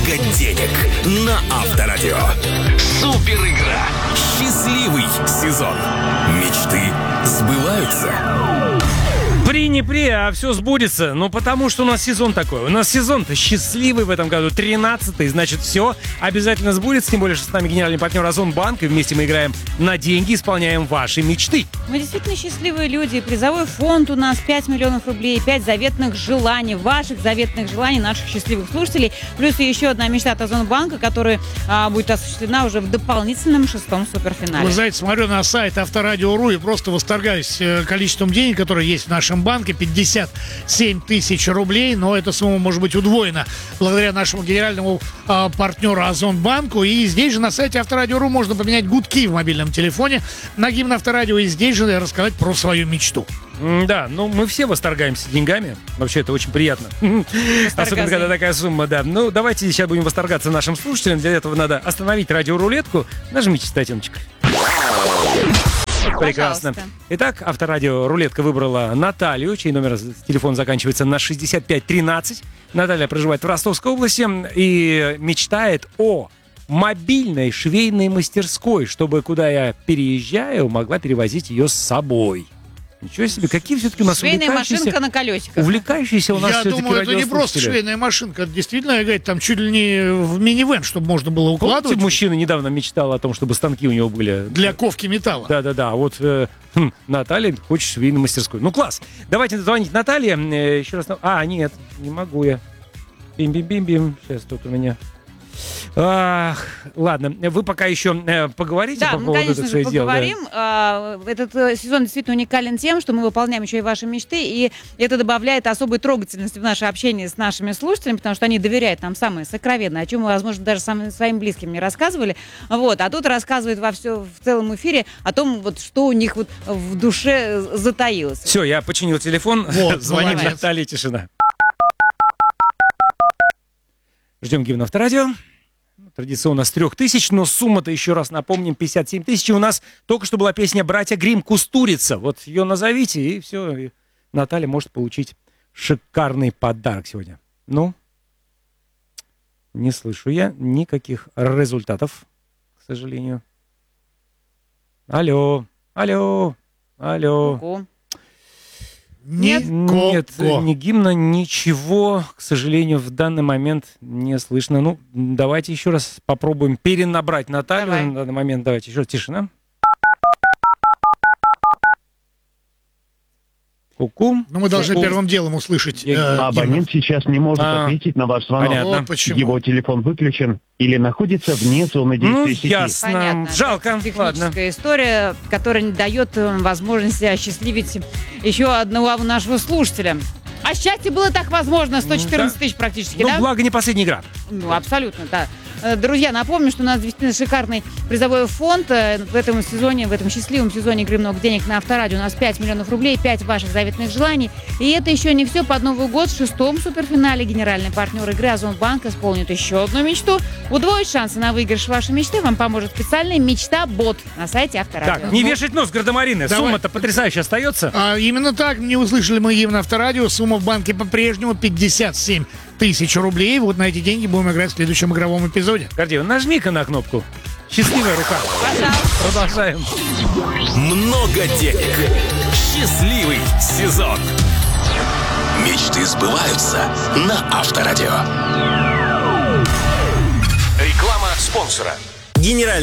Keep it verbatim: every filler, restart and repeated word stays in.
много денег на Авторадио. Супер игра. Счастливый сезон. Мечты сбываются. При, не при, а все сбудется. Ну, потому что у нас сезон такой. У нас сезон-то счастливый в этом году. тринадцатый, значит, все обязательно сбудется. Тем более, что с нами генеральный партнер Озонбанк. И вместе мы играем на деньги, исполняем ваши мечты. Мы действительно счастливые люди. Призовой фонд у нас пять миллионов рублей, пять заветных желаний, ваших заветных желаний, наших счастливых слушателей. Плюс еще одна мечта от Озонбанка, которая а, будет осуществлена уже в дополнительном шестом суперфинале. Вы знаете, смотрю на сайт Авторадио.ру и просто восторгаюсь количеством денег, которые есть в нашем банке. пятьдесят семь тысяч рублей, но эта сумма может быть удвоена благодаря нашему генеральному а, партнеру Озонбанку. И здесь же на сайте Авторадио.ру можно поменять гудки в мобильном телефоне на гимн Авторадио и здесь же рассказать про свою мечту. Да, ну мы все восторгаемся деньгами. Вообще это очень приятно. Особенно, когда такая сумма, да. Ну, давайте сейчас будем восторгаться нашим слушателям. Для этого надо остановить радиорулетку. Нажмите статеночек. Прекрасно. Пожалуйста. Итак, Авторадио рулетка выбрала Наталью, чей номер телефона заканчивается на шестьдесят пять тринадцать. Наталья проживает в Ростовской области и мечтает о мобильной швейной мастерской, чтобы, куда я переезжаю, могла перевозить ее с собой. Ничего себе, какие все-таки у нас швейная увлекающиеся... машинка на колесиках. Увлекающиеся у нас Я все-таки думаю, это не просто радиослушатели. швейная машинка. Это действительно, говорит, там чуть ли не в минивэн, чтобы можно было укладывать. Помните, мужчина недавно мечтал о том, чтобы станки у него были... Для ковки металла. Да-да-да, вот э, хм, Наталья хочет швейную мастерскую. Ну, класс. Давайте звонить Наталье. Э, еще раз... А, нет, не могу я. Бим-бим-бим-бим. Сейчас тут у меня... Ах, ладно, вы пока еще э, поговорите Да, по мы, поводу конечно этого же, своего дела, да. поговорим. А, Этот э, сезон действительно уникален тем, что мы выполняем еще и ваши мечты, и это добавляет особой трогательности в наше общение с нашими слушателями, потому что они доверяют нам самое сокровенное, о чем мы, возможно, даже самым, своим близким не рассказывали. Вот. А тут рассказывают во все, в целом эфире о том, вот, что у них вот в душе затаилось. Все, я починил телефон. Вот, Звонит молодец. Наталья, тишина. Ждем гимн Авторадио. Традиционно с трех тысяч, но сумма-то, еще раз напомним, пятьдесят семь тысяч. И у нас только что была песня «Братья Гримм. Кустурица». Вот ее назовите, и все. И Наталья может получить шикарный подарок сегодня. Ну, не слышу я никаких результатов, к сожалению. Алло, алло, алло. Ого. Нет, Нет, ни гимна, ничего, к сожалению, в данный момент не слышно. Ну, давайте еще раз попробуем перенабрать Наталью. Давай. На данный момент давайте еще раз. Тишина. Ку-ку. Ну, мы должны Ку-ку. первым делом услышать. Я- э, Абонент сейчас не может А, ответить на ваш звонок. понятно. Вот почему. Его телефон выключен или находится вне зоны Ну, действия сети. ясно. Понятно. Жалко. Техническая Ладно. история, которая не дает э, возможности осчастливить еще одного нашего слушателя. А счастье было так возможно, сто четырнадцать тысяч практически, Ну, да? благо не последняя игра. Ну, абсолютно, да. Э, Друзья, напомню, что у нас действительно шикарный призовой фонд. Э, В этом сезоне, в этом счастливом сезоне игры «Много денег» на Авторадио у нас пять миллионов рублей, пять ваших заветных желаний. И это еще не все. Под Новый год в шестом суперфинале генеральный партнер игры Озонбанк исполнит еще одну мечту. Удвоить шансы на выигрыш вашей мечты вам поможет специальный «Мечта-бот» на сайте Авторадио. Так, не вешать нос, гардемарины. Давай. Сумма-то потрясающая остается. А, именно так, не услышали мы гимн Авторадио. Сумма в банке по-прежнему пятьдесят семь тысяч рублей. Вот на эти деньги будем играть в следующем игровом эпизоде. Гордеева, нажми-ка на кнопку. Счастливая рука. Пожалуйста. Продолжаем. Много денег. Счастливый сезон. Мечты сбываются на Авторадио. Реклама спонсора. Генеральный